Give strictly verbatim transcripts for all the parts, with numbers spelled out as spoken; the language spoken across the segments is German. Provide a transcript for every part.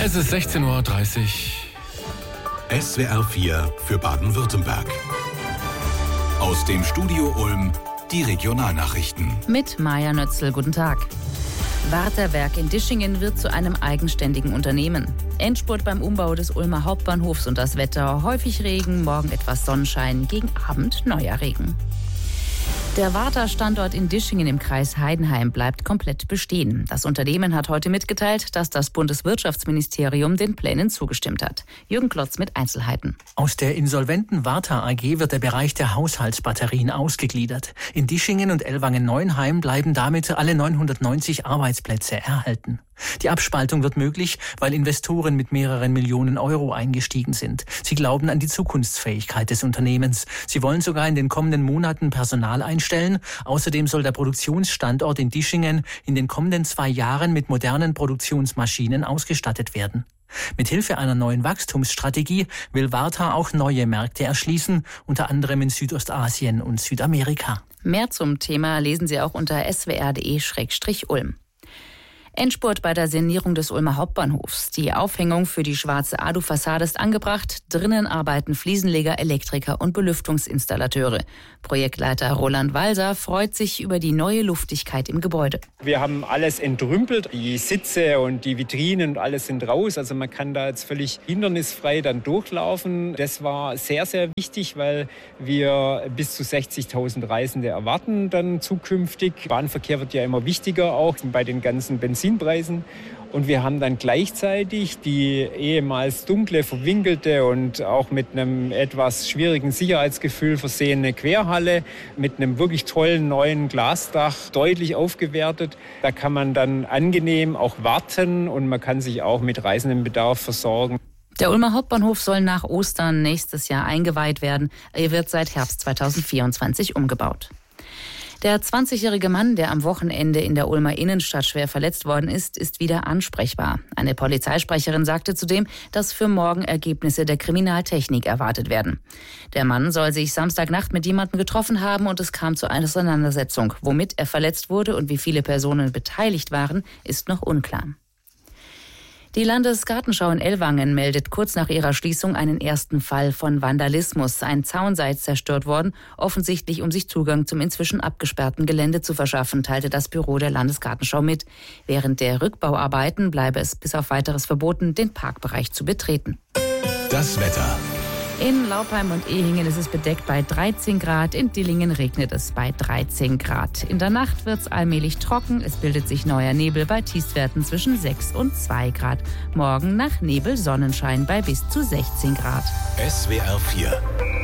Es ist sechzehn Uhr dreißig. S W R vier für Baden-Württemberg. Aus dem Studio Ulm die Regionalnachrichten. Mit Maja Nötzl, guten Tag. Warta-Werk in Dischingen wird zu einem eigenständigen Unternehmen. Endspurt beim Umbau des Ulmer Hauptbahnhofs und das Wetter. Häufig Regen, morgen etwas Sonnenschein, gegen Abend neuer Regen. Der Warta-Standort in Dischingen im Kreis Heidenheim bleibt komplett bestehen. Das Unternehmen hat heute mitgeteilt, dass das Bundeswirtschaftsministerium den Plänen zugestimmt hat. Jürgen Klotz mit Einzelheiten. Aus der insolventen Warta A G wird der Bereich der Haushaltsbatterien ausgegliedert. In Dischingen und Ellwangen-Neuenheim bleiben damit alle neunhundertneunzig Arbeitsplätze erhalten. Die Abspaltung wird möglich, weil Investoren mit mehreren Millionen Euro eingestiegen sind. Sie glauben an die Zukunftsfähigkeit des Unternehmens. Sie wollen sogar in den kommenden Monaten Personal einstellen. Außerdem soll der Produktionsstandort in Dischingen in den kommenden zwei Jahren mit modernen Produktionsmaschinen ausgestattet werden. Mithilfe einer neuen Wachstumsstrategie will Warta auch neue Märkte erschließen, unter anderem in Südostasien und Südamerika. Mehr zum Thema lesen Sie auch unter s w r punkt d e slash ulm. Endspurt bei der Sanierung des Ulmer Hauptbahnhofs. Die Aufhängung für die schwarze Alu-Fassade ist angebracht. Drinnen arbeiten Fliesenleger, Elektriker und Belüftungsinstallateure. Projektleiter Roland Walser freut sich über die neue Luftigkeit im Gebäude. Wir haben alles entrümpelt. Die Sitze und die Vitrinen und alles sind raus. Also man kann da jetzt völlig hindernisfrei dann durchlaufen. Das war sehr, sehr wichtig, weil wir bis zu sechzigtausend Reisende erwarten dann zukünftig. Bahnverkehr wird ja immer wichtiger, auch bei den ganzen Benzin Preisen. Und wir haben dann gleichzeitig die ehemals dunkle, verwinkelte und auch mit einem etwas schwierigen Sicherheitsgefühl versehene Querhalle mit einem wirklich tollen neuen Glasdach deutlich aufgewertet. Da kann man dann angenehm auch warten und man kann sich auch mit Reisendenbedarf versorgen. Der Ulmer Hauptbahnhof soll nach Ostern nächstes Jahr eingeweiht werden. Er wird seit Herbst zweitausendvierundzwanzig umgebaut. Der zwanzigjährige Mann, der am Wochenende in der Ulmer Innenstadt schwer verletzt worden ist, ist wieder ansprechbar. Eine Polizeisprecherin sagte zudem, dass für morgen Ergebnisse der Kriminaltechnik erwartet werden. Der Mann soll sich Samstagnacht mit jemandem getroffen haben und es kam zu einer Auseinandersetzung. Womit er verletzt wurde und wie viele Personen beteiligt waren, ist noch unklar. Die Landesgartenschau in Ellwangen meldet kurz nach ihrer Schließung einen ersten Fall von Vandalismus. Ein Zaun sei zerstört worden, offensichtlich um sich Zugang zum inzwischen abgesperrten Gelände zu verschaffen, teilte das Büro der Landesgartenschau mit. Während der Rückbauarbeiten bleibe es bis auf Weiteres verboten, den Parkbereich zu betreten. Das Wetter. In Laupheim und Ehingen ist es bedeckt bei dreizehn Grad, in Dillingen regnet es bei dreizehn Grad. In der Nacht wird es allmählich trocken, es bildet sich neuer Nebel bei Tiefstwerten zwischen sechs und zwei Grad. Morgen nach Nebel Sonnenschein bei bis zu sechzehn Grad. S W R vier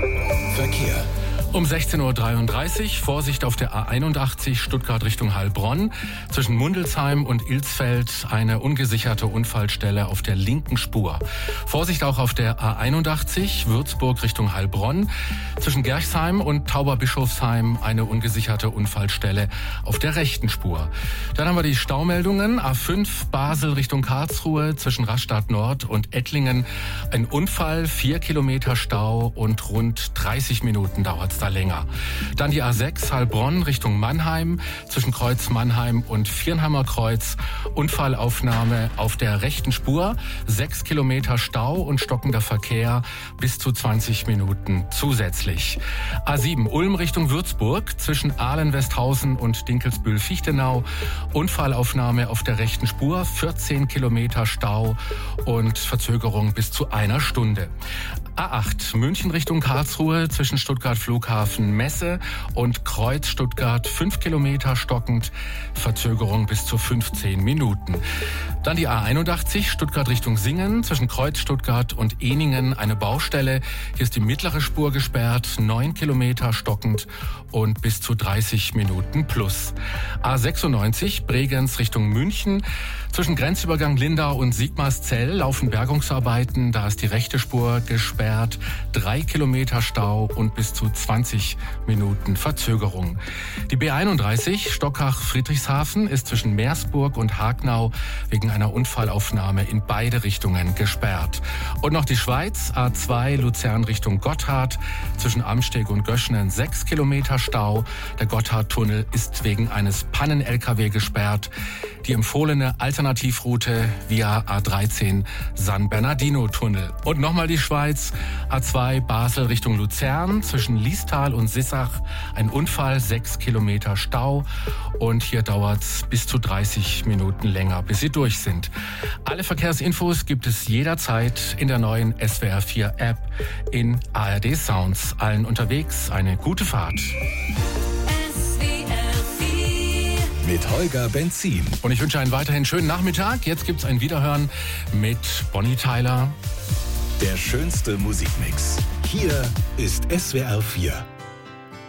Verkehr. Um sechzehn Uhr dreiunddreißig, Vorsicht auf der A einundachtzig Stuttgart Richtung Heilbronn. Zwischen Mundelsheim und Ilsfeld eine ungesicherte Unfallstelle auf der linken Spur. Vorsicht auch auf der A einundachtzig Würzburg Richtung Heilbronn. Zwischen Gerchsheim und Tauberbischofsheim eine ungesicherte Unfallstelle auf der rechten Spur. Dann haben wir die Staumeldungen. A fünf Basel Richtung Karlsruhe zwischen Rastatt Nord und Ettlingen. Ein Unfall, vier Kilometer Stau und rund dreißig Minuten dauert es da länger. Dann die A sechs Heilbronn Richtung Mannheim zwischen Kreuz Mannheim und Viernheimer Kreuz. Unfallaufnahme auf der rechten Spur. Sechs Kilometer Stau und stockender Verkehr bis zu zwanzig Minuten zusätzlich. A sieben Ulm Richtung Würzburg zwischen Ahlen-Westhausen und Dinkelsbühl-Fichtenau. Unfallaufnahme auf der rechten Spur. vierzehn Kilometer Stau und Verzögerung bis zu einer Stunde. A acht München Richtung Karlsruhe zwischen Stuttgart Flughafen Messe und Kreuz Stuttgart fünf Kilometer stockend, Verzögerung bis zu fünfzehn Minuten. Dann die A einundachtzig Stuttgart Richtung Singen zwischen Kreuz Stuttgart und Ehningen eine Baustelle. Hier ist die mittlere Spur gesperrt, neun Kilometer stockend und bis zu dreißig Minuten plus. A sechsundneunzig Bregenz Richtung München zwischen Grenzübergang Lindau und Sigmarszell laufen Bergungsarbeiten. Da ist die rechte Spur gesperrt, drei Kilometer Stau und bis zu zwanzig Minuten Verzögerung. Die B einunddreißig Stockach-Friedrichshafen ist zwischen Meersburg und Hagnau wegen wegen einer Unfallaufnahme in beide Richtungen gesperrt. Und noch die Schweiz, A zwei Luzern Richtung Gotthard, zwischen Amsteg und Göschenen sechs Kilometer Stau. Der Gotthardtunnel ist wegen eines Pannen-L K W gesperrt. Die empfohlene Alternativroute via A dreizehn San Bernardino-Tunnel. Und nochmal die Schweiz, A zwei Basel Richtung Luzern, zwischen Liestal und Sissach ein Unfall, sechs Kilometer Stau. Und hier dauert es bis zu dreißig Minuten länger, bis sie durch sind. Alle Verkehrsinfos gibt es jederzeit in der neuen S W R vier App in A R D Sounds. Allen unterwegs eine gute Fahrt. Mit Holger Benzin. Und ich wünsche einen weiterhin schönen Nachmittag. Jetzt gibt's ein Wiederhören mit Bonnie Tyler. Der schönste Musikmix. Hier ist S W R vier.